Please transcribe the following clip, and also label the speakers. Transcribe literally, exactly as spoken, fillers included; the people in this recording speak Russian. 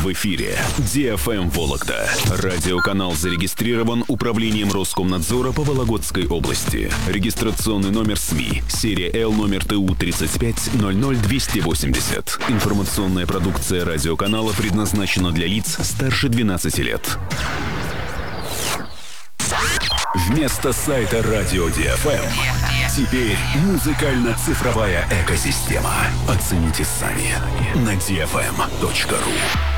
Speaker 1: В эфире ди эф эм Вологда. Радиоканал зарегистрирован Управлением Роскомнадзора по Вологодской области. Регистрационный номер СМИ. Серия Л номер Т У тридцать пять ноль ноль двести восемьдесят. Информационная продукция радиоканала предназначена для лиц старше двенадцати лет. Вместо сайта Радио ди эф эм теперь музыкально-цифровая экосистема. Оцените сами на ди эф эм точка ру.